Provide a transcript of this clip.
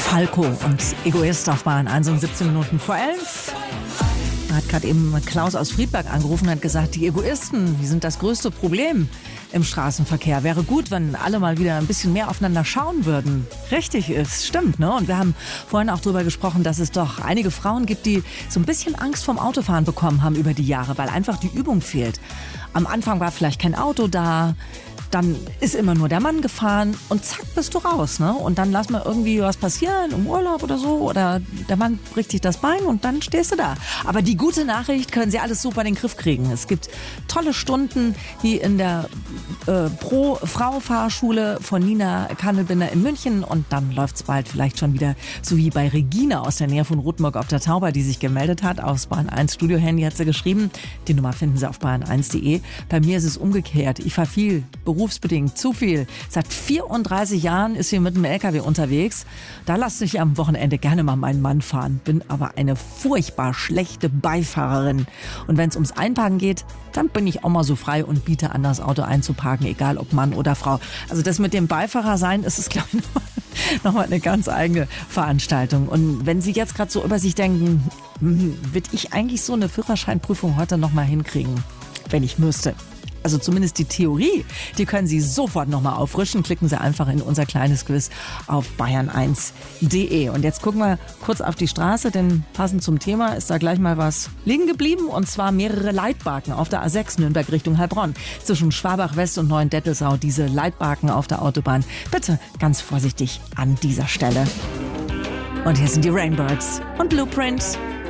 Falco und Egoist auf Bayern 1 um 17 Minuten vor 11. Da hat gerade eben Klaus aus Friedberg angerufen und hat gesagt, die Egoisten, die sind das größte Problem im Straßenverkehr. Wäre gut, wenn alle mal wieder ein bisschen mehr aufeinander schauen würden. Richtig ist, stimmt, ne? Und wir haben vorhin auch darüber gesprochen, dass es doch einige Frauen gibt, die so ein bisschen Angst vorm Autofahren bekommen haben über die Jahre, weil einfach die Übung fehlt. Am Anfang war vielleicht kein Auto da. Dann ist immer nur der Mann gefahren und zack, bist du raus, ne? Und dann lass mal irgendwie was passieren im Urlaub oder so oder der Mann bricht sich das Bein und dann stehst du da. Aber die gute Nachricht, können sie alles super in den Griff kriegen. Es gibt tolle Stunden wie in der Pro-Frau-Fahrschule von Nina Kannelbinder in München und dann läuft's bald vielleicht schon wieder so wie bei Regina aus der Nähe von Rothenburg auf der Tauber, die sich gemeldet hat. Aufs Bayern 1 Studio-Handy hat sie geschrieben. Die Nummer finden Sie auf bayern1.de. Bei mir ist es umgekehrt. Ich fahre viel, berufsbedingt, zu viel. Seit 34 Jahren ist sie mit dem LKW unterwegs. Da lasse ich am Wochenende gerne mal meinen Mann fahren. Bin aber eine furchtbar schlechte Beifahrerin. Und wenn es ums Einparken geht, dann bin ich auch mal so frei und biete an, das Auto einzuparken, egal ob Mann oder Frau. Also das mit dem Beifahrer sein, ist es, glaube ich, nochmal eine ganz eigene Veranstaltung. Und wenn Sie jetzt gerade so über sich denken, würde ich eigentlich so eine Führerscheinprüfung heute nochmal hinkriegen, wenn ich müsste? Also zumindest die Theorie, die können Sie sofort nochmal auffrischen. Klicken Sie einfach in unser kleines Quiz auf bayern1.de. Und jetzt gucken wir kurz auf die Straße, denn passend zum Thema ist da gleich mal was liegen geblieben. Und zwar mehrere Leitbarken auf der A6 Nürnberg Richtung Heilbronn. Zwischen Schwabach West und Neuendettelsau diese Leitbarken auf der Autobahn. Bitte ganz vorsichtig an dieser Stelle. Und hier sind die Rainbirds und Blueprint.